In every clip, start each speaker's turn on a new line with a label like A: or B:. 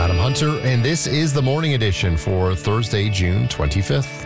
A: Adam Hunter, and this is the morning edition for Thursday, June 25th.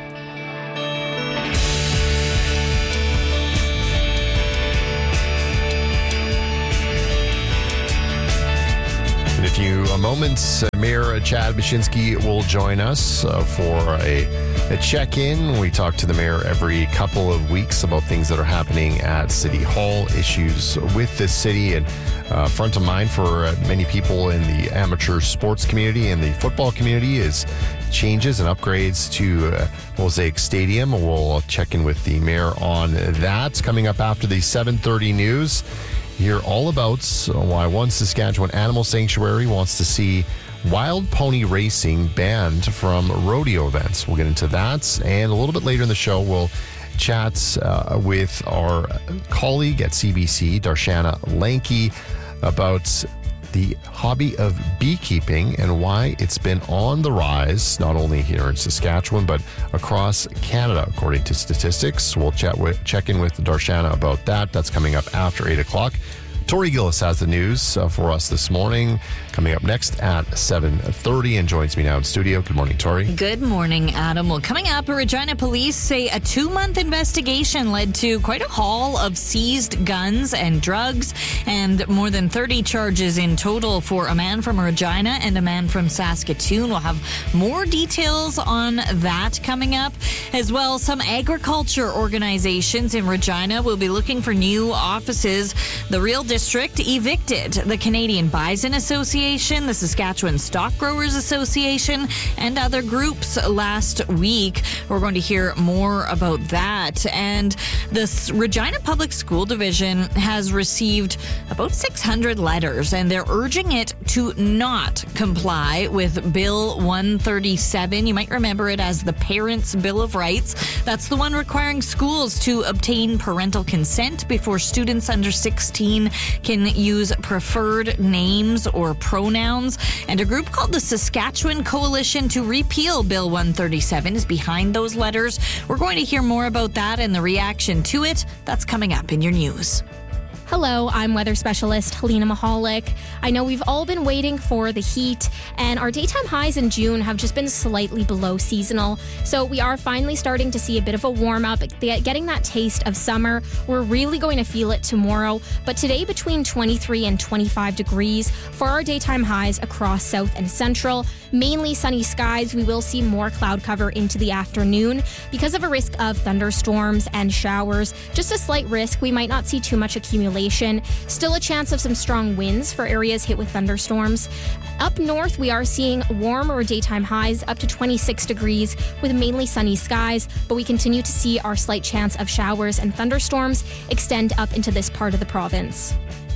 A: In a few moments, Mayor Chad Baczynski will join us for a check-in. We talk to the mayor every couple of weeks about things that are happening at City Hall, issues with the city, and front of mind for many people in the amateur sports community and the football community is changes and upgrades to Mosaic Stadium. We'll check in with the mayor on that. Coming up after the 7:30 news, hear all about why one Saskatchewan animal sanctuary wants to see wild pony racing banned from rodeo events. We'll get into that. And a little bit later in the show, we'll chat with our colleague at CBC, Darshana Lanky, about the hobby of beekeeping and why it's been on the rise, not only here in Saskatchewan, but across Canada, according to statistics. We'll check in with Darshana about that. That's coming up after 8 o'clock. Tori Gillis has the news for us this morning, coming up next at 7:30 and joins me now in studio. Good morning, Tori.
B: Good morning, Adam. Well, coming up, Regina police say a 2-month investigation led to quite a haul of seized guns and drugs and more than 30 charges in total for a man from Regina and a man from Saskatoon. We'll have more details on that coming up. As well, some agriculture organizations in Regina will be looking for new offices. The Real District evicted the Canadian Bison Association, the Saskatchewan Stock Growers Association, and other groups last week. We're going to hear more about that. And the Regina Public School Division has received about 600 letters, and they're urging it to not comply with Bill 137. You might remember it as the Parents' Bill of Rights. That's the one requiring schools to obtain parental consent before students under 16 can use preferred names or pronouns. And a group called the Saskatchewan Coalition to Repeal Bill 137 is behind those letters. We're going to hear more about that and the reaction to it. That's coming up in your news.
C: Hello, I'm weather specialist Helena Mahalik. I know we've all been waiting for the heat, and our daytime highs in June have just been slightly below seasonal. So we are finally starting to see a bit of a warm up, getting that taste of summer. We're really going to feel it tomorrow, but today between 23 and 25 degrees for our daytime highs across south and central. Mainly sunny skies. We will see more cloud cover into the afternoon because of a risk of thunderstorms and showers. Just a slight risk. We might not see too much accumulation. Still a chance of some strong winds for areas hit with thunderstorms. Up north, we are seeing warmer daytime highs up to 26 degrees with mainly sunny skies, but we continue to see our slight chance of showers and thunderstorms extend up into this part of the province.